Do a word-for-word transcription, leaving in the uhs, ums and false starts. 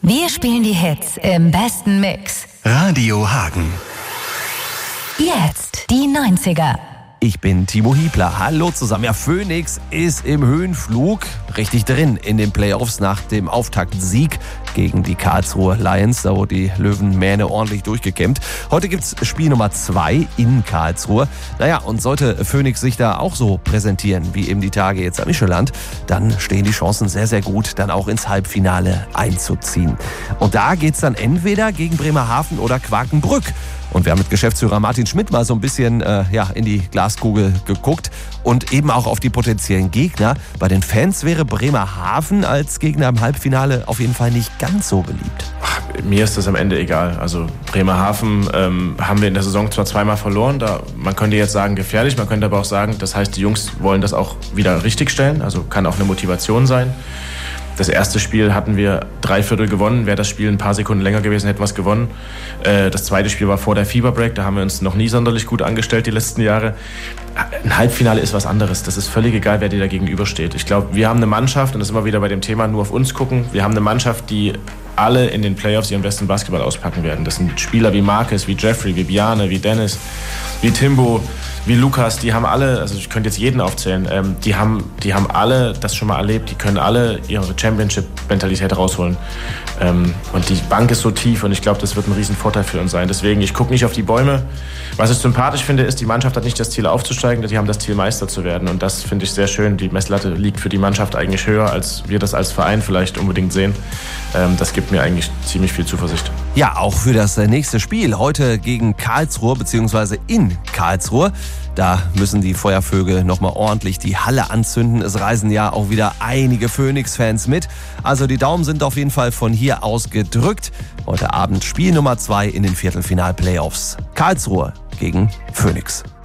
Wir spielen die Hits im besten Mix. Radio Hagen. Jetzt die neunziger. Ich bin Timo Hiebler. Hallo zusammen. Ja, Phoenix ist im Höhenflug richtig drin in den Playoffs nach dem Auftaktsieg gegen die Karlsruher Lions. Da wurde die Löwenmähne ordentlich durchgekämpft. Heute gibt's Spiel Nummer zwei in Karlsruhe. Naja, und sollte Phoenix sich da auch so präsentieren wie eben die Tage jetzt am Michelland, dann stehen die Chancen sehr, sehr gut, dann auch ins Halbfinale einzuziehen. Und da geht's dann entweder gegen Bremerhaven oder Quakenbrück. Und wir haben mit Geschäftsführer Martin Schmidt mal so ein bisschen äh, ja, in die Glaskugel geguckt und eben auch auf die potenziellen Gegner. Bei den Fans wäre Bremerhaven als Gegner im Halbfinale auf jeden Fall nicht ganz so beliebt. Ach, mir ist das am Ende egal. Also Bremerhaven ähm, haben wir in der Saison zwar zweimal verloren. Da, man könnte jetzt sagen gefährlich, man könnte aber auch sagen, das heißt, die Jungs wollen das auch wieder richtigstellen. Also kann auch eine Motivation sein. Das erste Spiel hatten wir drei Viertel gewonnen. Wäre das Spiel ein paar Sekunden länger gewesen, hätten wir es gewonnen. Das zweite Spiel war vor der Fieberbreak. Da haben wir uns noch nie sonderlich gut angestellt die letzten Jahre. Ein Halbfinale ist was anderes. Das ist völlig egal, wer dir da gegenübersteht. Ich glaube, wir haben eine Mannschaft, und das ist immer wieder bei dem Thema, nur auf uns gucken. Wir haben eine Mannschaft, die alle in den Playoffs ihren besten Basketball auspacken werden. Das sind Spieler wie Marcus, wie Jeffrey, wie Bjarne, wie Dennis, wie Timbo, wie Lukas. Die haben alle, also ich könnte jetzt jeden aufzählen, ähm, die haben, die haben alle das schon mal erlebt. Die können alle ihre Championship-Mentalität rausholen. Ähm, und die Bank ist so tief, und ich glaube, das wird ein riesen Vorteil für uns sein. Deswegen, ich gucke nicht auf die Bäume. Was ich sympathisch finde, ist, die Mannschaft hat nicht das Ziel aufzusteigen, die haben das Ziel, Meister zu werden. Und das finde ich sehr schön. Die Messlatte liegt für die Mannschaft eigentlich höher, als wir das als Verein vielleicht unbedingt sehen. Ähm, das gibt mir eigentlich ziemlich viel Zuversicht. Ja, auch für das nächste Spiel heute gegen Karlsruhe bzw. in Karlsruhe. Da müssen die Feuervögel nochmal ordentlich die Halle anzünden. Es reisen ja auch wieder einige Phoenix-Fans mit. Also die Daumen sind auf jeden Fall von hier aus gedrückt. Heute Abend Spiel Nummer zwei in den Viertelfinal-Playoffs. Karlsruhe gegen Phoenix.